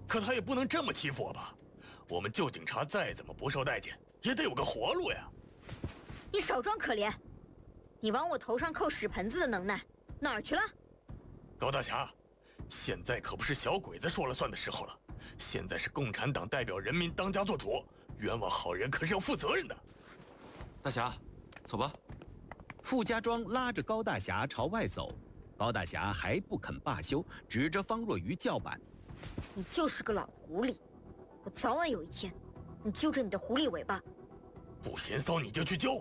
可他也不能这么欺负我吧？我们旧警察再怎么不受待见，也得有个活路呀！ 你少装可怜！你往我头上扣屎盆子的能耐哪儿去了？ 高大侠，现在可不是小鬼子说了算的时候了，现在是共产党代表人民当家作主，冤枉好人可是要负责任的。 大侠，走吧。 傅家庄拉着高大侠朝外走，高大侠还不肯罢休，指着方若愚叫板：“ 你就是个老狐狸，我早晚有一天，你揪着你的狐狸尾巴。 不嫌骚你就去揪！”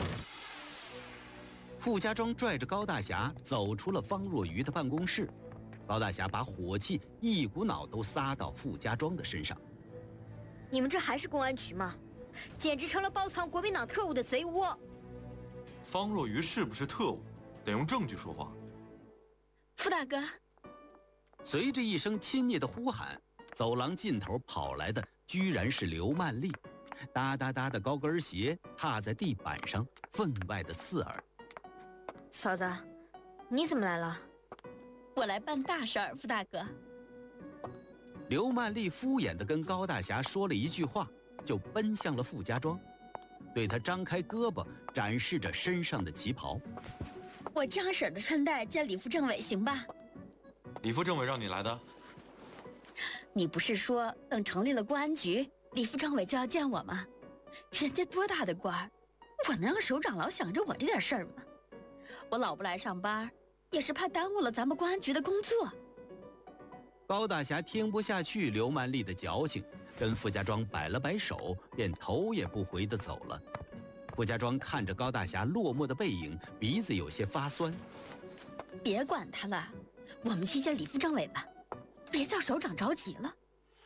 傅家庄拽着高大侠走出了方若愚的办公室，高大侠把火气一股脑都撒到傅家庄的身上。 你们这还是公安局吗？简直成了包藏国民党特务的贼窝！ 方若愚是不是特务，得用证据说话。 傅大哥， 随着一声亲昵的呼喊，走廊尽头跑来的居然是刘曼丽，哒哒哒的高跟鞋踏在地板上，分外的刺耳。 嫂子，你怎么来了？ 我来办大事儿，傅大哥。 刘曼丽敷衍地跟高大侠说了一句话，就奔向了傅家庄，对他张开胳膊，展示着身上的旗袍。 我张婶的穿戴见李副政委行吧？ 李副政委让你来的？ 你不是说等成立了公安局，李副政委就要见我吗？人家多大的官儿，我能让首长老想着我这点事儿吗？我老不来上班，也是怕耽误了咱们公安局的工作。 高大侠听不下去刘曼丽的矫情，跟傅家庄摆了摆手，便头也不回地走了。傅家庄看着高大侠落寞的背影，鼻子有些发酸。 别管他了，我们去见李副政委吧，别叫首长着急了。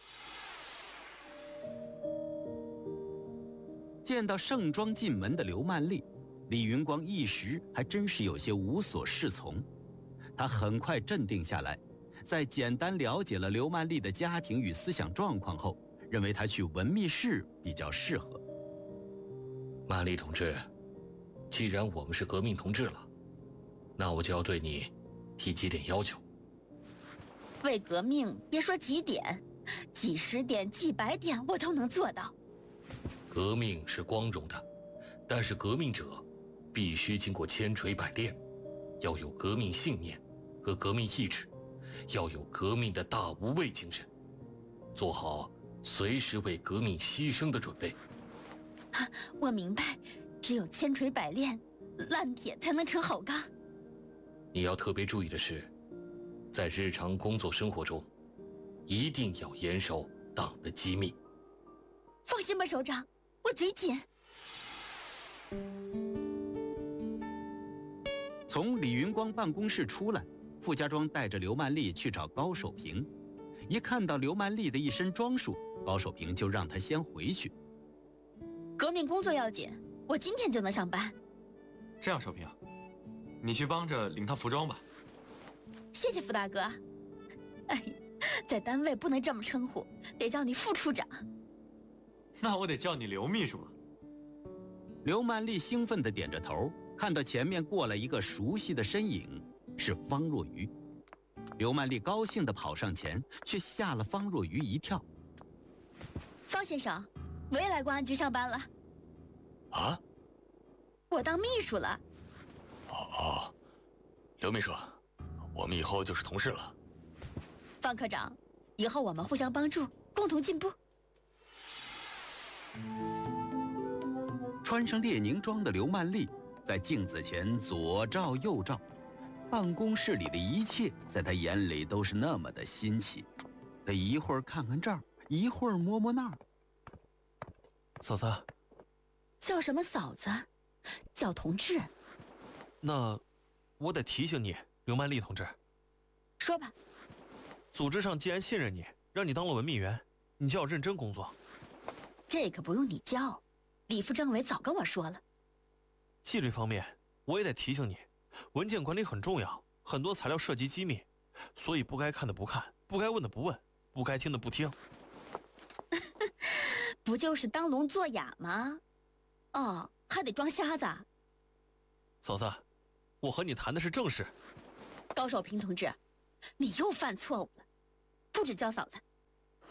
见到盛装进门的刘曼丽，李云光一时还真是有些无所适从。他很快镇定下来，在简单了解了刘曼丽的家庭与思想状况后，认为她去文秘室比较适合。 曼丽同志，既然我们是革命同志了，那我就要对你提几点要求。 为革命，别说几点，几十点、几百点我都能做到。 革命是光荣的，但是革命者必须经过千锤百炼，要有革命信念和革命意志，要有革命的大无畏精神，做好随时为革命牺牲的准备。 我明白，只有千锤百炼，烂铁才能成好钢。 你要特别注意的是，在日常工作生活中，一定要严守党的机密。 放心吧，首长，我嘴紧。 从李云光办公室出来，傅家庄带着刘曼丽去找高守平。一看到刘曼丽的一身装束，高守平就让她先回去。 革命工作要紧，我今天就能上班。 这样，守平，你去帮着领套服装吧。 谢谢傅大哥。哎，在单位不能这么称呼，得叫你副处长。 那我得叫你刘秘书了。 刘曼丽兴奋地点着头，看到前面过来一个熟悉的身影，是方若愚。刘曼丽高兴地跑上前，却吓了方若愚一跳。 方先生，我也来公安局上班了。 啊？ 我当秘书了。 哦，刘秘书，我们以后就是同事了。 方科长，以后我们互相帮助，共同进步。 穿上列宁装的刘曼丽在镜子前左照右照，办公室里的一切在她眼里都是那么的新奇。她一会儿看看这儿，一会儿摸摸那儿。 嫂子， 叫什么嫂子？叫同志。 那我得提醒你，刘曼丽同志。 说吧。 组织上既然信任你，让你当了文秘员，你就要认真工作。 这可不用你教，李副政委早跟我说了。 纪律方面，我也得提醒你，文件管理很重要，很多材料涉及机密，所以不该看的不看，不该问的不问，不该听的不听。 不就是当聋作哑吗？哦，还得装瞎子。 嫂子，我和你谈的是正事。 高守平同志，你又犯错误了，不准叫嫂子。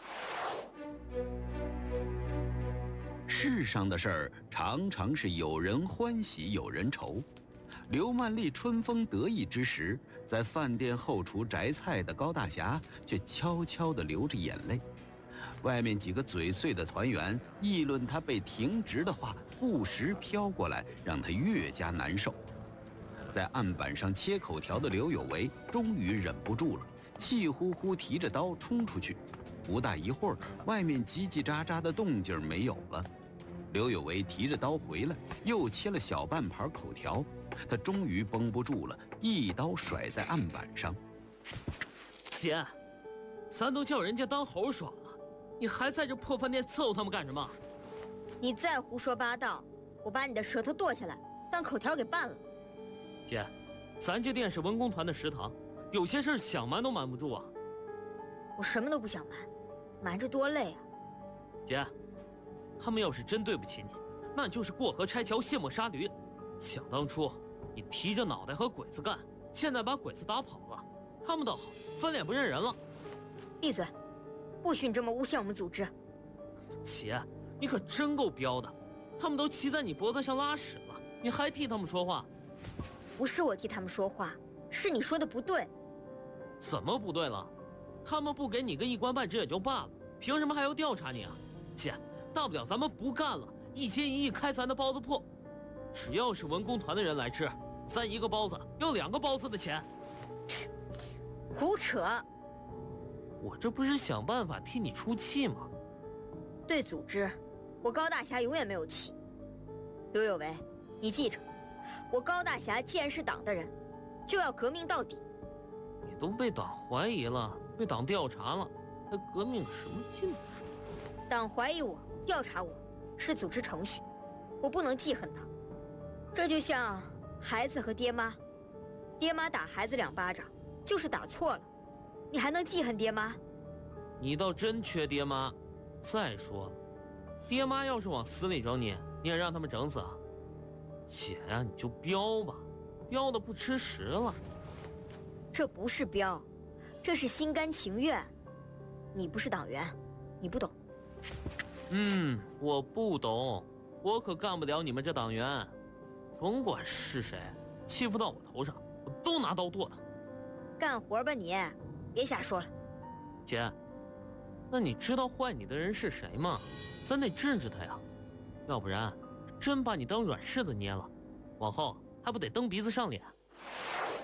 世上的事儿常常是有人欢喜有人愁。刘曼丽春风得意之时，在饭店后厨摘菜的高大侠却悄悄地流着眼泪。外面几个嘴碎的团员议论他被停职的话，不时飘过来，让他越加难受。在案板上切口条的刘有为终于忍不住了，气呼呼提着刀冲出去。不大一会儿，外面叽叽喳喳的动静没有了。刘有为提着刀回来，又切了小半盘口条。他终于绷不住了，一刀甩在案板上。 姐，咱都叫人家当猴耍了，你还在这破饭店伺候他们干什么？ 你再胡说八道，我把你的舌头剁下来，当口条给拌了。 姐，咱这店是文工团的食堂，有些事想瞒都瞒不住啊。 我什么都不想瞒，瞒着多累啊。 姐，他们要是真对不起你，那就是过河拆桥，卸磨杀驴。想当初，你提着脑袋和鬼子干，现在把鬼子打跑了，他们倒好，翻脸不认人了。 闭嘴，不许你这么诬陷我们组织。 姐，你可真够彪的，他们都骑在你脖子上拉屎了，你还替他们说话？ 不是我替他们说话，是你说的不对。 怎么不对了？他们不给你个一官半职也就罢了，凭什么还要调查你啊？姐，大不了咱们不干了，一千一亿开咱的包子铺。只要是文工团的人来吃，咱一个包子要2个包子的钱。 胡扯！ 我这不是想办法替你出气吗？ 对组织，我高大侠永远没有气。刘有为，你记着，我高大侠既然是党的人，就要革命到底。 你都被党怀疑了，被党调查了，还革命什么劲？ 党怀疑我，调查我，是组织程序，我不能记恨他。这就像孩子和爹妈，爹妈打孩子2巴掌，就是打错了，你还能记恨爹妈？ 你倒真缺爹妈。再说了，爹妈要是往死里整你，你也让他们整死啊？姐呀，你就彪吧，彪的不吃食了。 这不是彪，这是心甘情愿。你不是党员，你不懂。 我不懂，我可干不了你们这党员。甭管是谁，欺负到我头上，我都拿刀剁他。 干活吧你，别瞎说了。 姐，那你知道坏你的人是谁吗？咱得治治他呀，要不然真把你当软柿子捏了，往后还不得蹬鼻子上脸？